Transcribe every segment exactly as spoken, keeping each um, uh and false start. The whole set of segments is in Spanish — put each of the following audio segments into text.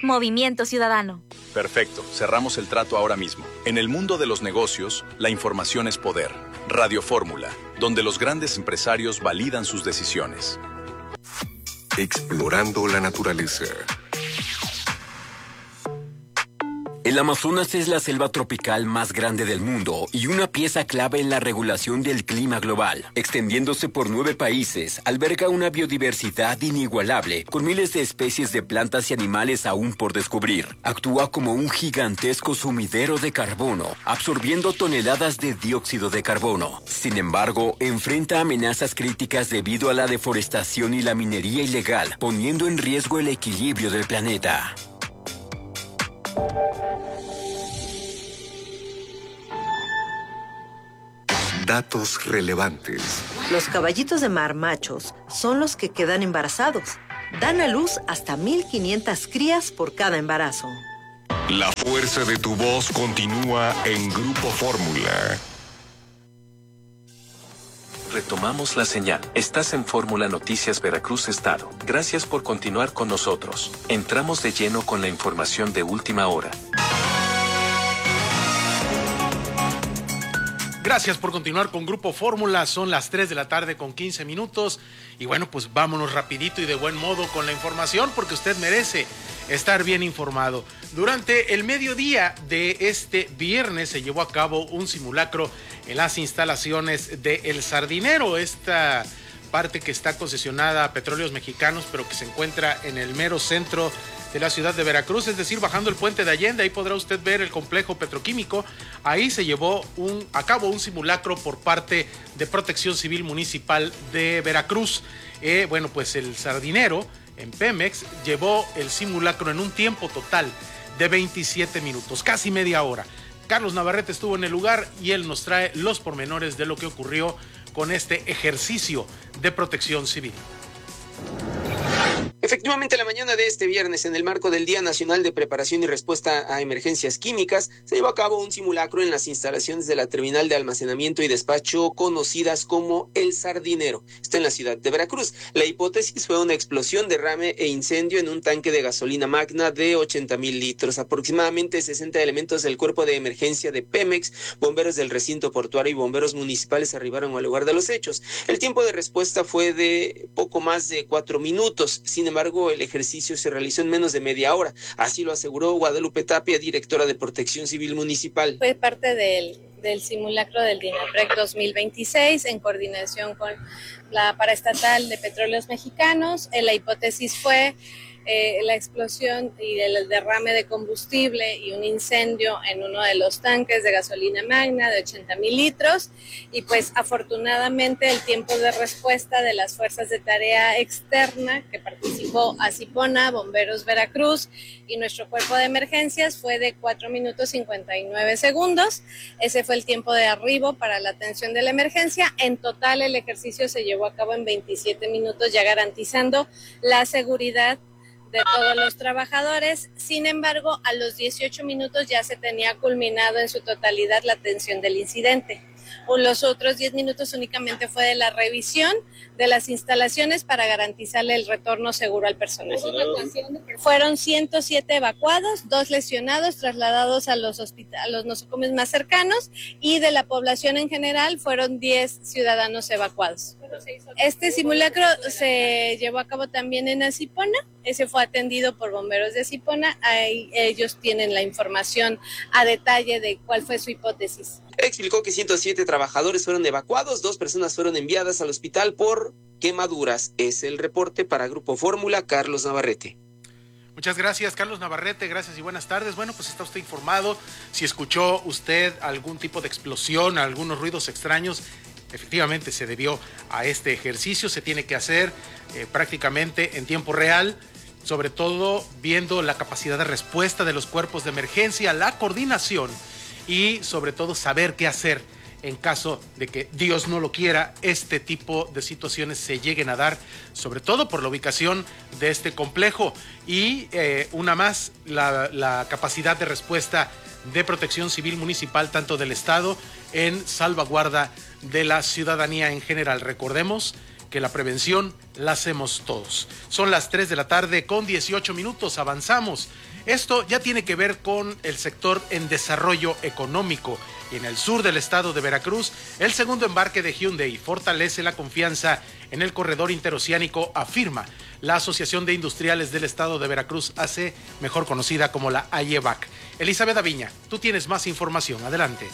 Movimiento Ciudadano. Perfecto, cerramos el trato ahora mismo. En el mundo de los negocios, la información es poder. Radio Fórmula, donde los grandes empresarios validan sus decisiones. Explorando la naturaleza. El Amazonas es la selva tropical más grande del mundo y una pieza clave en la regulación del clima global. Extendiéndose por nueve países, alberga una biodiversidad inigualable, con miles de especies de plantas y animales aún por descubrir. Actúa como un gigantesco sumidero de carbono, absorbiendo toneladas de dióxido de carbono. Sin embargo, enfrenta amenazas críticas debido a la deforestación y la minería ilegal, poniendo en riesgo el equilibrio del planeta. Datos relevantes. Los caballitos de mar machos son los que quedan embarazados. Dan a luz hasta mil quinientas crías por cada embarazo. La fuerza de tu voz continúa en Grupo Fórmula. Retomamos la señal. Estás en Fórmula Noticias Veracruz Estado. Gracias por continuar con nosotros. Entramos de lleno con la información de última hora. Gracias por continuar con Grupo Fórmula, son las tres de la tarde con quince minutos y bueno, pues vámonos rapidito y de buen modo con la información porque usted merece estar bien informado. Durante el mediodía de este viernes se llevó a cabo un simulacro en las instalaciones de El Sardinero, esta parte que está concesionada a Petróleos Mexicanos pero que se encuentra en el mero centro de la ciudad de Veracruz, es decir, bajando el puente de Allende, ahí podrá usted ver el complejo petroquímico. Ahí se llevó un, a cabo un simulacro por parte de Protección Civil Municipal de Veracruz. Eh, bueno, pues el Sardinero en Pemex llevó el simulacro en un tiempo total de veintisiete minutos, casi media hora. Carlos Navarrete estuvo en el lugar y él nos trae los pormenores de lo que ocurrió con este ejercicio de protección civil. Efectivamente, la mañana de este viernes, en el marco del Día Nacional de Preparación y Respuesta a Emergencias Químicas, se llevó a cabo un simulacro en las instalaciones de la terminal de almacenamiento y despacho conocidas como El Sardinero. Está en la ciudad de Veracruz. La hipótesis fue una explosión, derrame e incendio en un tanque de gasolina magna de ochenta mil litros. Aproximadamente sesenta elementos del cuerpo de emergencia de Pemex, bomberos del recinto portuario y bomberos municipales arribaron al lugar de los hechos. El tiempo de respuesta fue de poco más de cuatro minutos. Sin embargo, el ejercicio se realizó en menos de media hora. Así lo aseguró Guadalupe Tapia, directora de Protección Civil Municipal. Fue parte del, del simulacro del DINAPREC dos mil veintiséis en coordinación con la Paraestatal de Petróleos Mexicanos. La hipótesis fue eh, la explosión y el derrame de combustible y un incendio en uno de los tanques de gasolina magna de ochenta mil litros. Y pues afortunadamente el tiempo de respuesta de las fuerzas de tarea externa que participó Acipona, Bomberos Veracruz y nuestro cuerpo de emergencias fue de cuatro minutos cincuenta y nueve segundos. Ese fue el tiempo de arribo para la atención de la emergencia. En total el ejercicio se llevó a cabo en veintisiete minutos, ya garantizando la seguridad de todos los trabajadores. Sin embargo, a los dieciocho minutos ya se tenía culminado en su totalidad la atención del incidente. Los otros diez minutos únicamente fue de la revisión de las instalaciones para garantizarle el retorno seguro al personal. Fueron ciento siete evacuados, dos lesionados trasladados a los hospitales, a los nosocomios más cercanos, y de la población en general fueron diez ciudadanos evacuados. Este simulacro se llevó a cabo también en Acipona. Ese fue atendido por bomberos de Acipona. Ahí ellos tienen la información a detalle de cuál fue su hipótesis. Explicó que ciento siete trabajadores fueron evacuados, dos personas fueron enviadas al hospital por quemaduras. Es el reporte para Grupo Fórmula, Carlos Navarrete. Muchas gracias, Carlos Navarrete, gracias y buenas tardes. Bueno, pues está usted informado. Si escuchó usted algún tipo de explosión, algunos ruidos extraños, efectivamente se debió a este ejercicio. Se tiene que hacer eh, prácticamente en tiempo real, sobre todo viendo la capacidad de respuesta de los cuerpos de emergencia, la coordinación y sobre todo saber qué hacer en caso de que, Dios no lo quiera, este tipo de situaciones se lleguen a dar, sobre todo por la ubicación de este complejo. Y eh, una más, la, la capacidad de respuesta de Protección Civil Municipal, tanto del Estado, en salvaguarda de la ciudadanía en general. Recordemos que la prevención la hacemos todos. Son las tres de la tarde con dieciocho minutos, avanzamos Esto ya tiene que ver con el sector en desarrollo económico. Y en el sur del estado de Veracruz, el segundo embarque de Hyundai fortalece la confianza en el corredor interoceánico, afirma la Asociación de Industriales del Estado de Veracruz, A C, mejor conocida como la A I E B A C. Elizabeth Aviña, tú tienes más información. Adelante.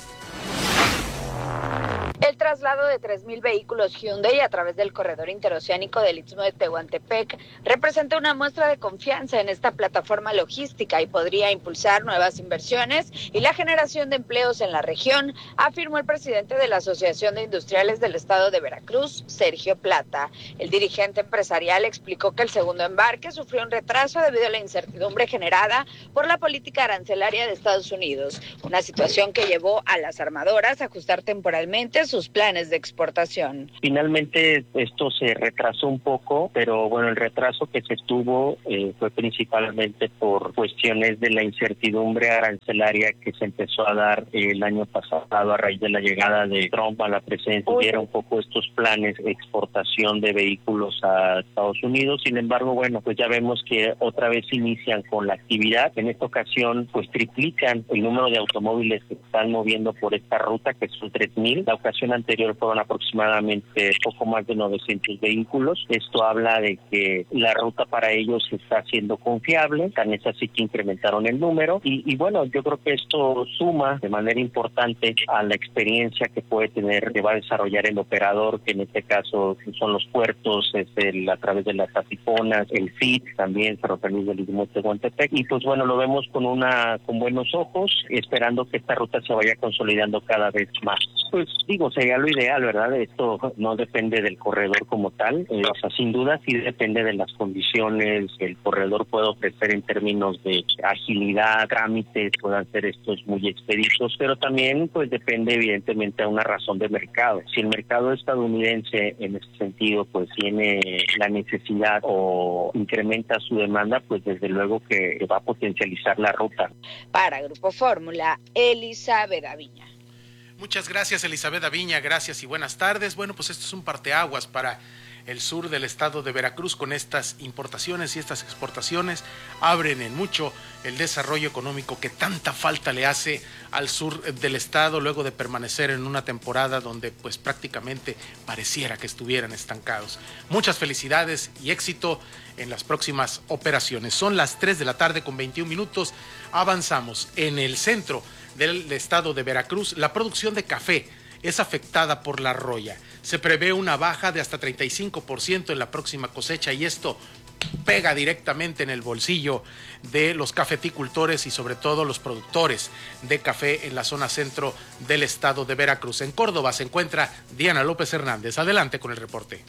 El traslado de tres mil vehículos Hyundai a través del corredor interoceánico del Istmo de Tehuantepec representa una muestra de confianza en esta plataforma logística y podría impulsar nuevas inversiones y la generación de empleos en la región, afirmó el presidente de la Asociación de Industriales del Estado de Veracruz, Sergio Plata. El dirigente empresarial explicó que el segundo embarque sufrió un retraso debido a la incertidumbre generada por la política arancelaria de Estados Unidos, una situación que llevó a las armadoras a ajustar temporalmente sus planes de exportación. Finalmente esto se retrasó un poco, pero bueno, el retraso que se tuvo eh, fue principalmente por cuestiones de la incertidumbre arancelaria que se empezó a dar eh, el año pasado a raíz de la llegada de Trump a la presidencia. Hubiera un poco estos planes de exportación de vehículos a Estados Unidos. Sin embargo, bueno, pues ya vemos que otra vez inician con la actividad. En esta ocasión, pues triplican el número de automóviles que están moviendo por esta ruta, que son tres mil. La ocasión anterior fueron aproximadamente poco más de novecientos vehículos. Esto habla de que la ruta para ellos está siendo confiable, tan es así que incrementaron el número y, y bueno, yo creo que esto suma de manera importante a la experiencia que puede tener, que va a desarrollar el operador, que en este caso son los puertos, es el, a través de las Atifonas, el F I T, también Ferrocarril del Istmo de Tehuantepec, y pues bueno, lo vemos con una con buenos ojos, esperando que esta ruta se vaya consolidando cada vez más. Pues digo, sería lo ideal, ¿verdad? Esto no depende del corredor como tal, eh, o sea, sin duda sí depende de las condiciones que el corredor puede ofrecer en términos de agilidad, trámites, puedan ser estos muy expeditos, pero también pues depende evidentemente a una razón de mercado. Si el mercado estadounidense en este sentido pues tiene la necesidad o incrementa su demanda, pues desde luego que va a potencializar la ruta. Para Grupo Fórmula, Elizabeth Aviña. Muchas gracias, Elizabeth Aviña, gracias y buenas tardes. Bueno, pues esto es un parteaguas para el sur del estado de Veracruz con estas importaciones y estas exportaciones. Abren en mucho el desarrollo económico que tanta falta le hace al sur del estado luego de permanecer en una temporada donde pues prácticamente pareciera que estuvieran estancados. Muchas felicidades y éxito en las próximas operaciones. Son las tres de la tarde con veintiún minutos. Avanzamos. En el centro del estado de Veracruz, la producción de café es afectada por la roya. Se prevé una baja de hasta treinta y cinco por ciento en la próxima cosecha y esto pega directamente en el bolsillo de los cafeticultores y sobre todo los productores de café en la zona centro del estado de Veracruz. En Córdoba se encuentra Diana López Hernández. Adelante con el reporte.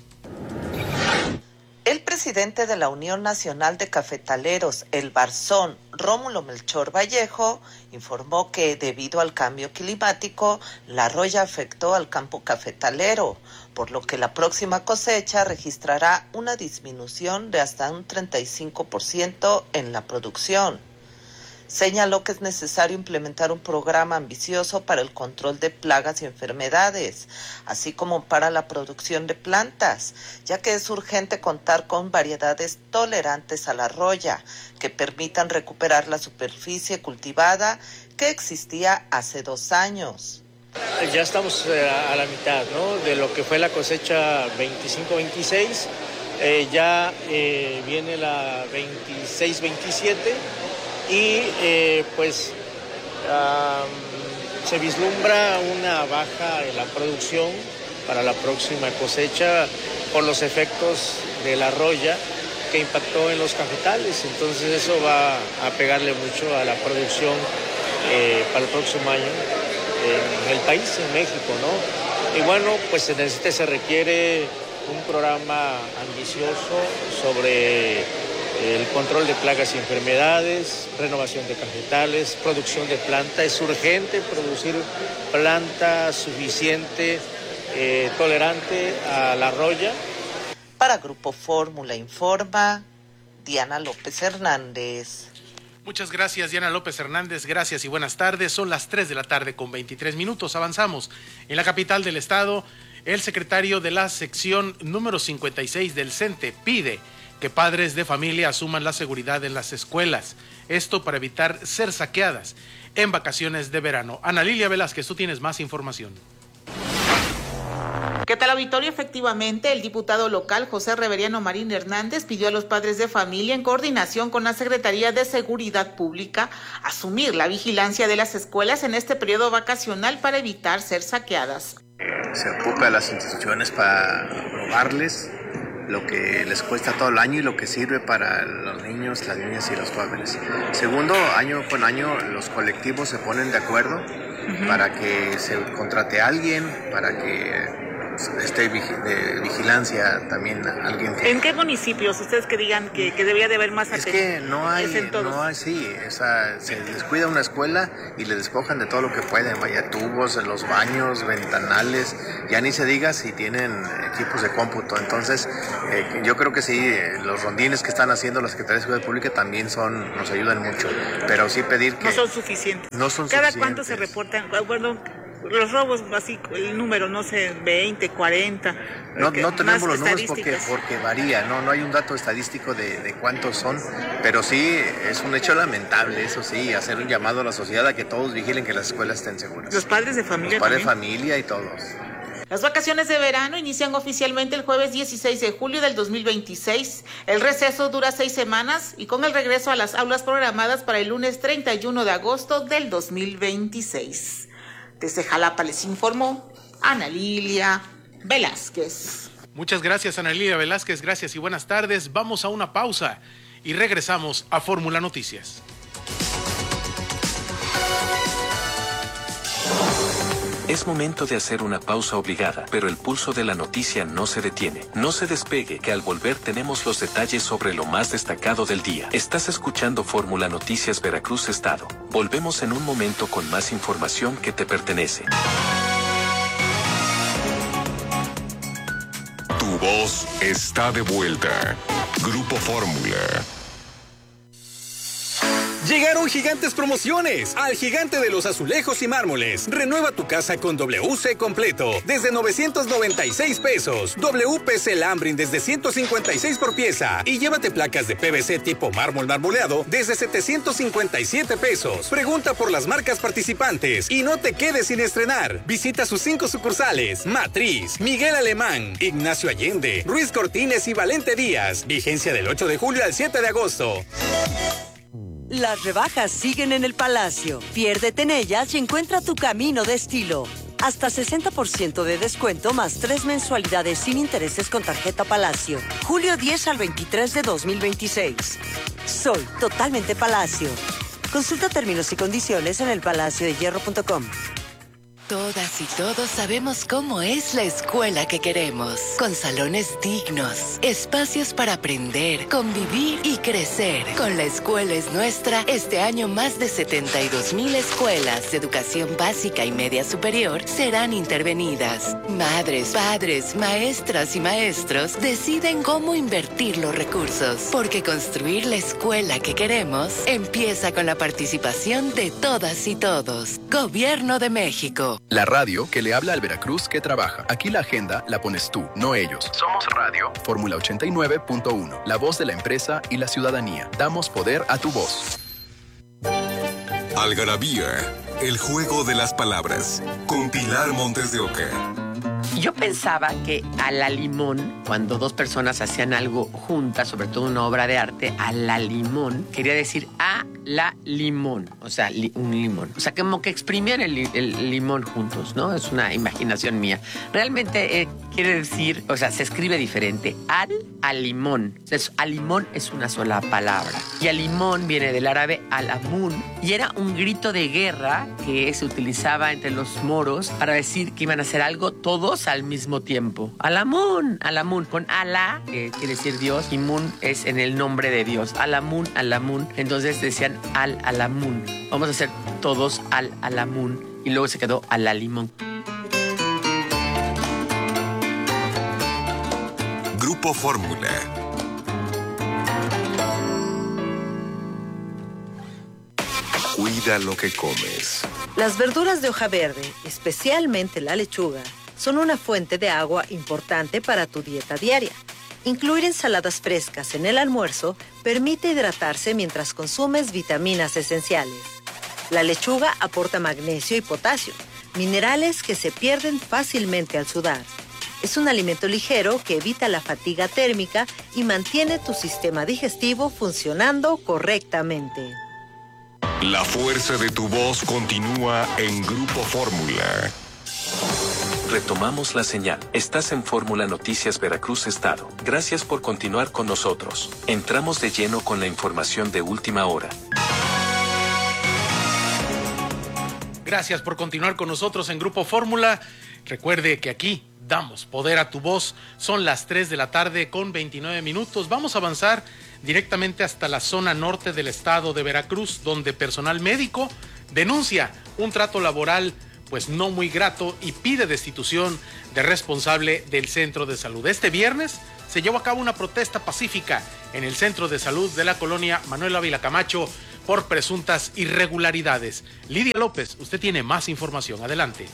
El presidente de la Unión Nacional de Cafetaleros, el Barzón, Rómulo Melchor Vallejo, informó que debido al cambio climático, la roya afectó al campo cafetalero, por lo que la próxima cosecha registrará una disminución de hasta un treinta y cinco por ciento en la producción. Señaló que es necesario implementar un programa ambicioso para el control de plagas y enfermedades, así como para la producción de plantas, ya que es urgente contar con variedades tolerantes a la roya, que permitan recuperar la superficie cultivada que existía hace dos años. Ya estamos a la mitad, ¿no?, de lo que fue la cosecha veinticinco veintiséis, eh, ya eh, viene la veintiséis veintisiete. Y eh, pues um, se vislumbra una baja en la producción para la próxima cosecha por los efectos de la roya que impactó en los cafetales. Entonces eso va a pegarle mucho a la producción eh, para el próximo año en el país, en México, ¿no? Y bueno, pues se necesita, se requiere un programa ambicioso sobre el control de plagas y enfermedades, renovación de cafetales, producción de planta. Es urgente producir planta suficiente, eh, tolerante a la roya. Para Grupo Fórmula informa Diana López Hernández. Muchas gracias, Diana López Hernández. Gracias y buenas tardes. Son las tres de la tarde con veintitrés minutos. Avanzamos. En la capital del estado, el secretario de la sección número cincuenta y seis del CENTE pide que padres de familia asuman la seguridad en las escuelas. Esto para evitar ser saqueadas en vacaciones de verano. Ana Lilia Velázquez, tú tienes más información. ¿Qué tal, auditorio? Efectivamente, el diputado local José Reveriano Marín Hernández pidió a los padres de familia, en coordinación con la Secretaría de Seguridad Pública, asumir la vigilancia de las escuelas en este periodo vacacional para evitar ser saqueadas. Se ocupa a las instituciones para robarles lo que les cuesta todo el año y lo que sirve para los niños, las niñas y los jóvenes. Segundo, año con año los colectivos se ponen de acuerdo uh-huh. para que se contrate a alguien, para que esté de vigilancia también alguien que... ¿En qué municipios ustedes que digan que, que debería de haber más atención? Es que no hay, no hay, sí, esa, se descuida una escuela y le despojan de todo lo que pueden, vaya, tubos, los baños, ventanales, ya ni se diga si tienen equipos de cómputo. Entonces, eh, yo creo que sí, los rondines que están haciendo la Secretaría de Seguridad Pública también son, nos ayudan mucho, pero sí pedir que... No son suficientes. No son ¿Cada suficientes. cuánto se reportan? Bueno, los robos, así, el número, no sé, veinte, cuarenta. No, no tenemos los números porque, porque varía, ¿no? No hay un dato estadístico de, de cuántos son, pero sí es un hecho lamentable, eso sí, hacer un llamado a la sociedad a que todos vigilen que las escuelas estén seguras. Los padres de familia Los padres de también. familia y todos. Las vacaciones de verano inician oficialmente el jueves dieciséis de julio del dos mil veintiséis. El receso dura seis semanas y con el regreso a las aulas programadas para el lunes treinta y uno de agosto del dos mil veintiséis. Desde Jalapa les informó Ana Lilia Velázquez. Muchas gracias, Ana Lilia Velázquez, gracias y buenas tardes. Vamos a una pausa y regresamos a Fórmula Noticias. Es momento de hacer una pausa obligada, pero el pulso de la noticia no se detiene. No se despegue, que al volver tenemos los detalles sobre lo más destacado del día. Estás escuchando Fórmula Noticias Veracruz Estado. Volvemos en un momento con más información que te pertenece. Tu voz está de vuelta. Grupo Fórmula. Llegaron gigantes promociones al Gigante de los Azulejos y Mármoles. Renueva tu casa con W C completo desde novecientos noventa y seis pesos. W P C Lambrin desde ciento cincuenta y seis por pieza. Y llévate placas de P V C tipo mármol marmoleado desde setecientos cincuenta y siete pesos. Pregunta por las marcas participantes y no te quedes sin estrenar. Visita sus cinco sucursales: Matriz, Miguel Alemán, Ignacio Allende, Ruiz Cortines y Valente Díaz. Vigencia del ocho de julio al siete de agosto. Las rebajas siguen en el Palacio. Piérdete en ellas y encuentra tu camino de estilo. Hasta sesenta por ciento de descuento más tres mensualidades sin intereses con tarjeta Palacio. julio diez al veintitrés de dos mil veintiséis. Soy totalmente Palacio. Consulta términos y condiciones en el palacio de hierro punto com. Todas y todos sabemos cómo es la escuela que queremos, con salones dignos, espacios para aprender, convivir y crecer. Con La Escuela es Nuestra, este año más de setenta y dos mil escuelas de educación básica y media superior serán intervenidas. Madres, padres, maestras y maestros deciden cómo invertir los recursos, porque construir la escuela que queremos empieza con la participación de todas y todos. Gobierno de México. La radio que le habla al Veracruz que trabaja. Aquí la agenda la pones tú, no ellos. Somos Radio. Fórmula ochenta y nueve punto uno. La voz de la empresa y la ciudadanía. Damos poder a tu voz. Algarabía, el juego de las palabras. Con Pilar Montes de Oca. Yo pensaba que a la limón, cuando dos personas hacían algo juntas, sobre todo una obra de arte, a la limón, quería decir a la limón, o sea, li, un limón. O sea, como que exprimían el, el limón juntos, ¿no? Es una imaginación mía. Realmente eh, quiere decir, o sea, se escribe diferente. Al, a limón. O sea, a limón es una sola palabra. Y a limón viene del árabe al-amun, y era un grito de guerra que se utilizaba entre los moros para decir que iban a hacer algo todos al mismo tiempo. Al-amun, al-amun, con Alá, que quiere decir Dios, y Mun es en el nombre de Dios. Al-amun, al-amun. Entonces decían al-alamun. Vamos a hacer todos al-alamun. Y luego se quedó al-alimón. Grupo Fórmula. Cuida lo que comes. Las verduras de hoja verde, especialmente la lechuga, son una fuente de agua importante para tu dieta diaria. Incluir ensaladas frescas en el almuerzo permite hidratarse mientras consumes vitaminas esenciales. La lechuga aporta magnesio y potasio, minerales que se pierden fácilmente al sudar. Es un alimento ligero que evita la fatiga térmica y mantiene tu sistema digestivo funcionando correctamente. La fuerza de tu voz continúa en Grupo Fórmula. Retomamos la señal. Estás en Fórmula Noticias Veracruz Estado. Gracias por continuar con nosotros. Entramos de lleno con la información de última hora. Gracias por continuar con nosotros en Grupo Fórmula. Recuerde que aquí damos poder a tu voz. Son las tres de la tarde con veintinueve minutos. Vamos a avanzar directamente hasta la zona norte del estado de Veracruz, donde personal médico denuncia un trato laboral pues no muy grato y pide destitución de responsable del centro de salud. Este viernes se llevó a cabo una protesta pacífica en el centro de salud de la colonia Manuel Ávila Camacho por presuntas irregularidades. Lidia López, usted tiene más información. Adelante.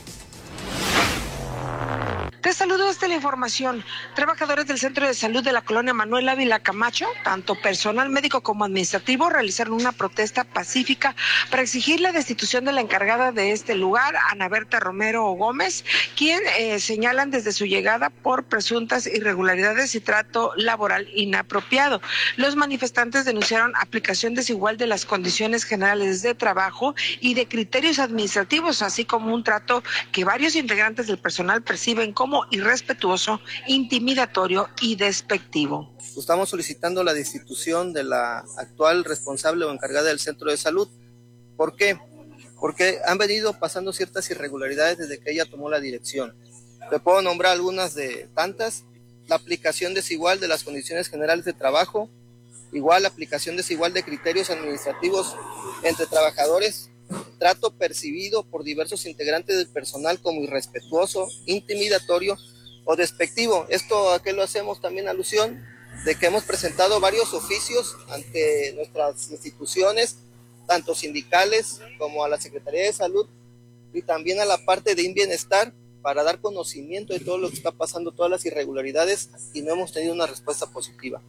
Te saludo desde la información. Trabajadores del Centro de Salud de la colonia Manuel Ávila Camacho, tanto personal médico como administrativo, realizaron una protesta pacífica para exigir la destitución de la encargada de este lugar, Ana Berta Romero Gómez, quien eh, señalan desde su llegada por presuntas irregularidades y trato laboral inapropiado. Los manifestantes denunciaron aplicación desigual de las condiciones generales de trabajo y de criterios administrativos, así como un trato que varios integrantes del personal perciben como irrespetuoso, intimidatorio y despectivo. Estamos solicitando la destitución de la actual responsable o encargada del centro de salud. ¿Por qué? Porque han venido pasando ciertas irregularidades desde que ella tomó la dirección. Le puedo nombrar algunas de tantas: la aplicación desigual de las condiciones generales de trabajo, igual la aplicación desigual de criterios administrativos entre trabajadores, trato percibido por diversos integrantes del personal como irrespetuoso, intimidatorio o despectivo. Esto a qué lo hacemos también alusión de que hemos presentado varios oficios ante nuestras instituciones, tanto sindicales como a la Secretaría de Salud y también a la parte de Inbienestar, para dar conocimiento de todo lo que está pasando, todas las irregularidades, y no hemos tenido una respuesta positiva.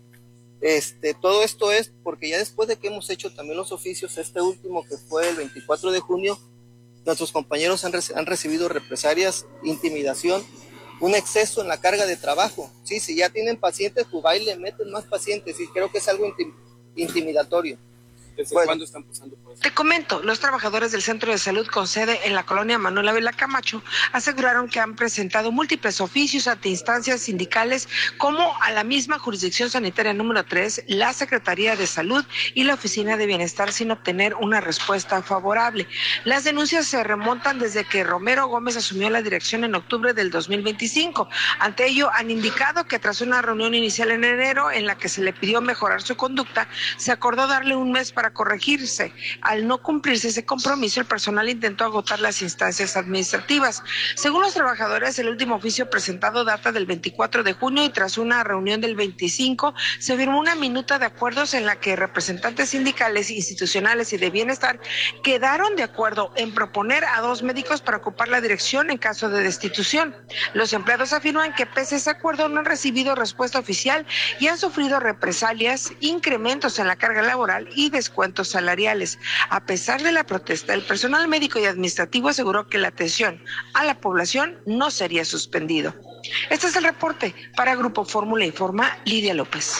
Este, todo esto es porque ya después de que hemos hecho también los oficios, este último que fue el veinticuatro de junio, nuestros compañeros han, han recibido represalias, intimidación, un exceso en la carga de trabajo. Sí, si ya tienen pacientes, pues va y le meten más pacientes, y creo que es algo intim, intimidatorio. ¿Desde bueno, cuándo están pasando por eso? Te comento, los trabajadores del Centro de Salud con sede en la colonia Manuel Ávila Camacho aseguraron que han presentado múltiples oficios ante instancias sindicales como a la misma jurisdicción sanitaria número tres, la Secretaría de Salud y la Oficina de Bienestar, sin obtener una respuesta favorable. Las denuncias se remontan desde que Romero Gómez asumió la dirección en octubre del dos mil veinticinco. Ante ello, han indicado que tras una reunión inicial en enero en la que se le pidió mejorar su conducta, se acordó darle un mes para corregirse. Al no cumplirse ese compromiso, el personal intentó agotar las instancias administrativas. Según los trabajadores, el último oficio presentado data del veinticuatro de junio y tras una reunión del veinticinco se firmó una minuta de acuerdos en la que representantes sindicales, institucionales y de bienestar quedaron de acuerdo en proponer a dos médicos para ocupar la dirección en caso de destitución. Los empleados afirman que pese a ese acuerdo no han recibido respuesta oficial y han sufrido represalias, incrementos en la carga laboral y descuentos salariales. A pesar de la protesta, el personal médico y administrativo aseguró que la atención a la población no sería suspendido. Este es el reporte. Para Grupo Fórmula informa Lidia López.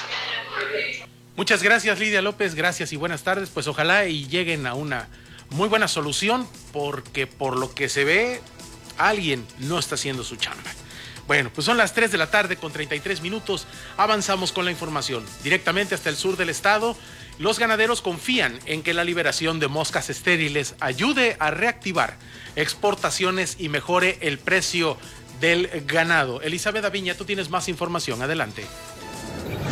Muchas gracias, Lidia López. Gracias y buenas tardes. Pues ojalá y lleguen a una muy buena solución, porque por lo que se ve, alguien no está haciendo su chamba. Bueno, pues son las tres de la tarde con treinta y tres minutos. Avanzamos con la información. Directamente hasta el sur del estado, los ganaderos confían en que la liberación de moscas estériles ayude a reactivar exportaciones y mejore el precio del ganado. Elizabeth Aviña, tú tienes más información. Adelante.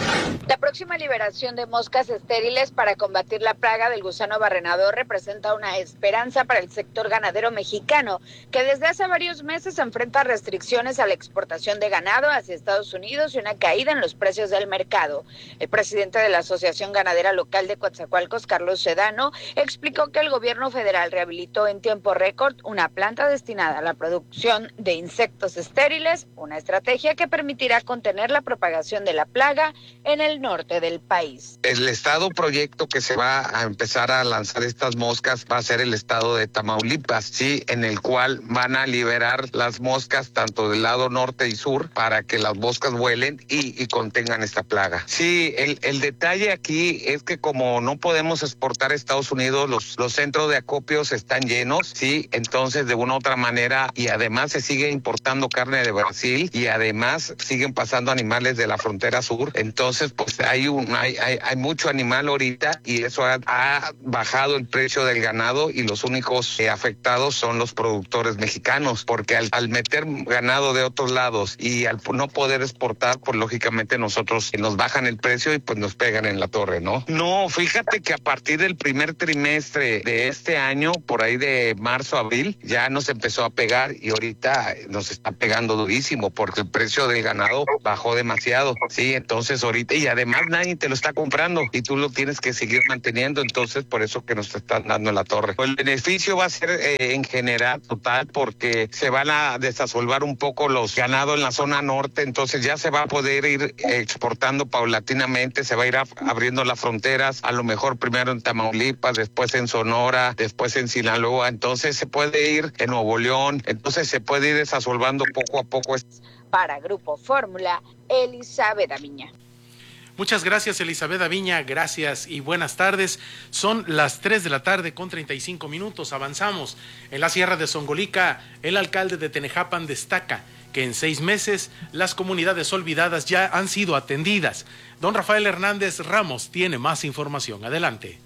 La próxima liberación de moscas estériles para combatir la plaga del gusano barrenador representa una esperanza para el sector ganadero mexicano, que desde hace varios meses enfrenta restricciones a la exportación de ganado hacia Estados Unidos y una caída en los precios del mercado. El presidente de la Asociación Ganadera Local de Coatzacoalcos, Carlos Sedano, explicó que el gobierno federal rehabilitó en tiempo récord una planta destinada a la producción de insectos estériles, una estrategia que permitirá contener la propagación de la plaga en el norte del país. El estado proyecto que se va a empezar a lanzar estas moscas va a ser el estado de Tamaulipas, sí, en el cual van a liberar las moscas tanto del lado norte y sur para que las moscas vuelen y, y contengan esta plaga. Sí, el, el detalle aquí es que como no podemos exportar a Estados Unidos, los, los centros de acopios están llenos, sí, entonces de una u otra manera, y además se sigue importando carne de Brasil y además siguen pasando animales de la frontera sur, entonces pues hay un hay, hay, hay mucho animal ahorita y eso ha, ha bajado el precio del ganado y los únicos eh, afectados son los productores mexicanos, porque al, al meter ganado de otros lados y al no poder exportar, pues lógicamente nosotros eh, nos bajan el precio y pues nos pegan en la torre, ¿no? No, fíjate que a partir del primer trimestre de este año, por ahí de marzo, abril, ya nos empezó a pegar y ahorita nos está pegando durísimo porque el precio del ganado bajó demasiado, sí, entonces ahorita y además nadie te lo está comprando y tú lo tienes que seguir manteniendo, entonces por eso que nos están dando en la torre. El beneficio va a ser eh, en general total porque se van a desasolvar un poco los ganados en la zona norte, entonces ya se va a poder ir exportando paulatinamente, se va a ir a, abriendo las fronteras, a lo mejor primero en Tamaulipas, después en Sonora, después en Sinaloa, entonces se puede ir en Nuevo León, entonces se puede ir desasolvando poco a poco. Para Grupo Fórmula, Elizabeth Aviña. Muchas gracias, Elizabeth Aviña, gracias y buenas tardes. Son las tres de la tarde con treinta y cinco minutos. Avanzamos. En la Sierra de Songolica, el alcalde de Tenejapan destaca que en seis meses las comunidades olvidadas ya han sido atendidas. Don Rafael Hernández Ramos tiene más información. Adelante.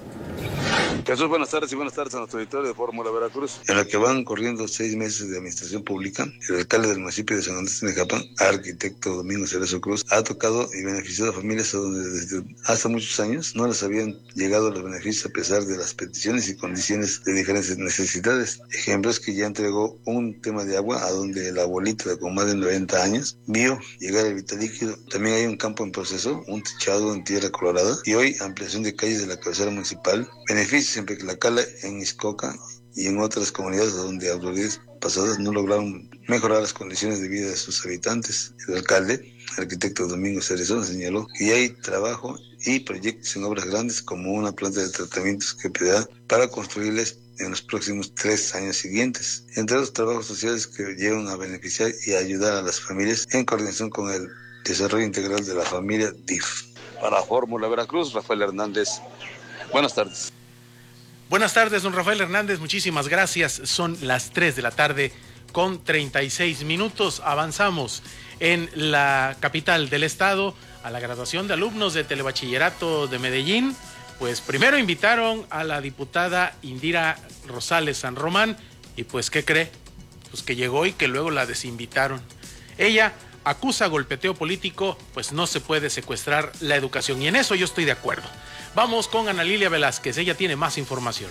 Jesús, buenas tardes y buenas tardes a nuestro auditorio de Fórmula Veracruz. En la que van corriendo seis meses de administración pública, el alcalde del municipio de San Andrés Tenejapan, arquitecto Domingo Cerezo Cruz, ha tocado y beneficiado a familias donde desde hace muchos años no les habían llegado los beneficios a pesar de las peticiones y condiciones de diferentes necesidades. Ejemplos que ya entregó un tema de agua a donde el abuelito de con más de noventa años vio llegar el vital líquido. También hay un campo en proceso, un techado en tierra colorada y hoy ampliación de calles de la cabecera municipal. Beneficios en Petlacala, en Ixcoca y en otras comunidades donde autoridades pasadas no lograron mejorar las condiciones de vida de sus habitantes. El alcalde, el arquitecto Domingo Cerezo, señaló que hay trabajo y proyectos en obras grandes como una planta de tratamientos que pedirá para construirles en los próximos tres años siguientes. Entre los trabajos sociales que llevan a beneficiar y a ayudar a las familias en coordinación con el desarrollo integral de la familia D I F. Para Fórmula Veracruz, Rafael Hernández. Buenas tardes. Buenas tardes, don Rafael Hernández, muchísimas gracias. Son las tres de la tarde con treinta y seis minutos. Avanzamos en la capital del estado a la graduación de alumnos de Telebachillerato de Medellín. Pues primero invitaron a la diputada Indira Rosales San Román y pues ¿qué cree? Pues que llegó y que luego la desinvitaron. Ella acusa golpeteo político, pues no se puede secuestrar la educación y en eso yo estoy de acuerdo. Vamos con Ana Lilia Velázquez, ella tiene más información.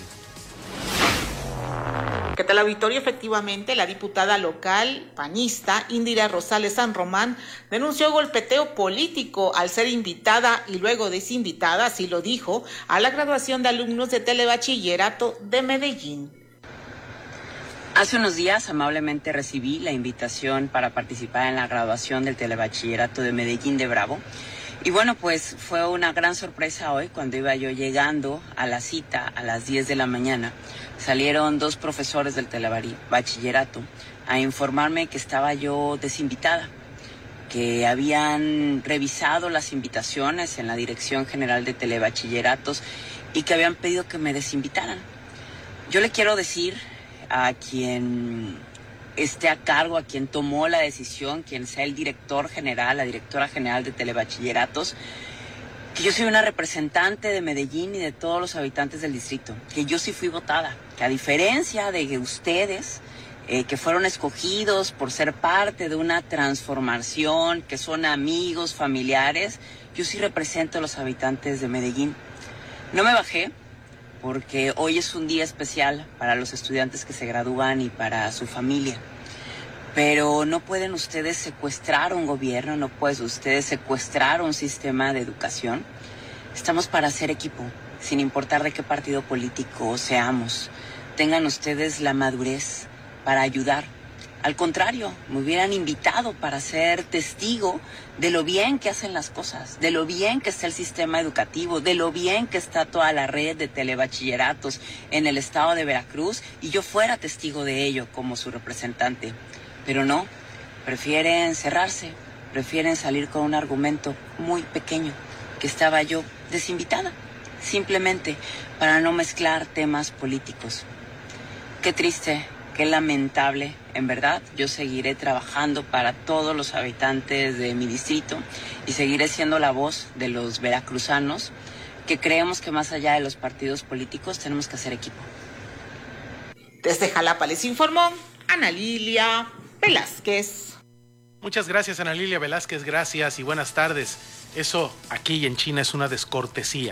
¿Qué tal, auditorio? Efectivamente, la diputada local panista Indira Rosales San Román denunció golpeteo político al ser invitada y luego desinvitada, así lo dijo, a la graduación de alumnos de Telebachillerato de Medellín. Hace unos días amablemente recibí la invitación para participar en la graduación del Telebachillerato de Medellín de Bravo. Y bueno, pues fue una gran sorpresa hoy cuando iba yo llegando a la cita a las diez de la mañana. Salieron dos profesores del Telebachillerato a informarme que estaba yo desinvitada, que habían revisado las invitaciones en la Dirección General de Telebachilleratos y que habían pedido que me desinvitaran. Yo le quiero decir a quien esté a cargo, a quien tomó la decisión, quien sea el director general, la directora general de Telebachilleratos, que yo soy una representante de Medellín y de todos los habitantes del distrito, que yo sí fui votada, que a diferencia de ustedes, eh, que fueron escogidos por ser parte de una transformación, que son amigos, familiares. Yo sí represento a los habitantes de Medellín. No me bajé porque hoy es un día especial para los estudiantes que se gradúan y para su familia. Pero no pueden ustedes secuestrar un gobierno, no pueden ustedes secuestrar un sistema de educación. Estamos para hacer equipo, sin importar de qué partido político seamos. Tengan ustedes la madurez para ayudar. Al contrario, me hubieran invitado para ser testigo de lo bien que hacen las cosas, de lo bien que está el sistema educativo, de lo bien que está toda la red de telebachilleratos en el estado de Veracruz, y yo fuera testigo de ello como su representante. Pero no, prefieren cerrarse, prefieren salir con un argumento muy pequeño, que estaba yo desinvitada, simplemente para no mezclar temas políticos. Qué triste, qué lamentable. En verdad, yo seguiré trabajando para todos los habitantes de mi distrito y seguiré siendo la voz de los veracruzanos que creemos que más allá de los partidos políticos tenemos que hacer equipo. Desde Jalapa les informó Ana Lilia Velázquez. Muchas gracias, Ana Lilia Velázquez, gracias y buenas tardes. Eso aquí en China es una descortesía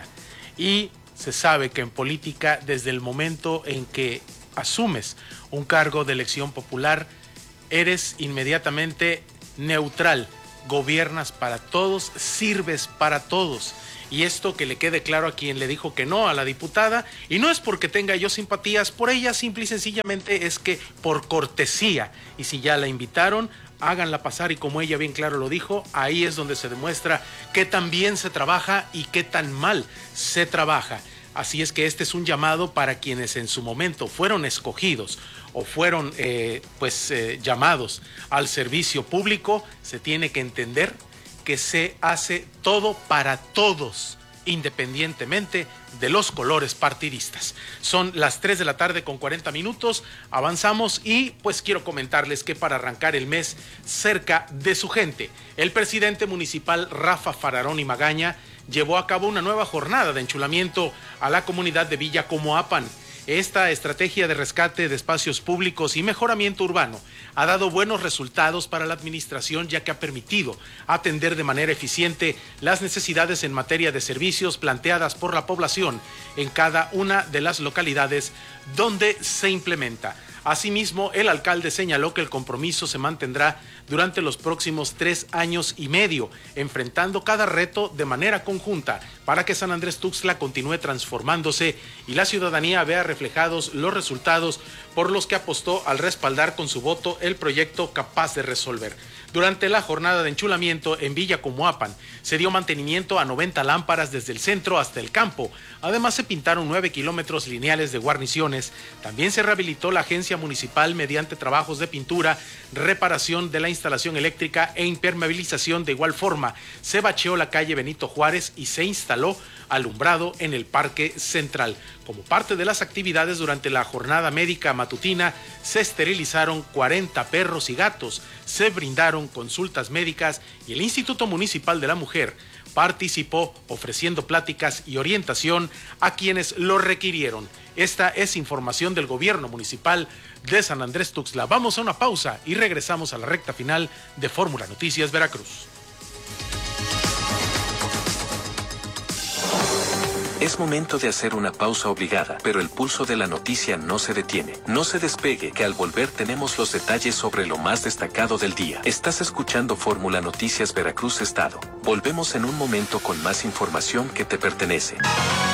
y se sabe que en política, desde el momento en que asumes un cargo de elección popular, eres inmediatamente neutral, gobiernas para todos, sirves para todos. Y esto que le quede claro a quien le dijo que no a la diputada, y no es porque tenga yo simpatías por ella, simple y sencillamente es que por cortesía, y si ya la invitaron, háganla pasar, y como ella bien claro lo dijo, ahí es donde se demuestra qué tan bien se trabaja y qué tan mal se trabaja. Así es que este es un llamado para quienes en su momento fueron escogidos o fueron eh, pues eh, llamados al servicio público. Se tiene que entender que se hace todo para todos, independientemente de los colores partidistas. Son las tres de la tarde con cuarenta minutos, avanzamos y pues quiero comentarles que para arrancar el mes cerca de su gente, el presidente municipal Rafa Fararón y Magaña llevó a cabo una nueva jornada de enchulamiento a la comunidad de Villa Comoapan. Esta estrategia de rescate de espacios públicos y mejoramiento urbano ha dado buenos resultados para la administración, ya que ha permitido atender de manera eficiente las necesidades en materia de servicios planteadas por la población en cada una de las localidades donde se implementa. Asimismo, el alcalde señaló que el compromiso se mantendrá durante los próximos tres años y medio, enfrentando cada reto de manera conjunta para que San Andrés Tuxtla continúe transformándose y la ciudadanía vea reflejados los resultados por los que apostó al respaldar con su voto el proyecto capaz de resolver. Durante la jornada de enchulamiento en Villa Comoapan se dio mantenimiento a noventa lámparas desde el centro hasta el campo. Además se pintaron nueve kilómetros lineales de guarniciones. También se rehabilitó la agencia municipal mediante trabajos de pintura, reparación de la instalación eléctrica e impermeabilización. De igual forma, se bacheó la calle Benito Juárez y se instaló alumbrado en el Parque Central. Como parte de las actividades durante la jornada médica matutina, se esterilizaron cuarenta perros y gatos, se brindaron consultas médicas y el Instituto Municipal de la Mujer participó ofreciendo pláticas y orientación a quienes lo requirieron. Esta es información del gobierno municipal de San Andrés Tuxtla. Vamos a una pausa y regresamos a la recta final de Fórmula Noticias Veracruz. Es momento de hacer una pausa obligada, pero el pulso de la noticia no se detiene. No se despegue, que al volver tenemos los detalles sobre lo más destacado del día. Estás escuchando Fórmula Noticias Veracruz Estado. Volvemos en un momento con más información que te pertenece.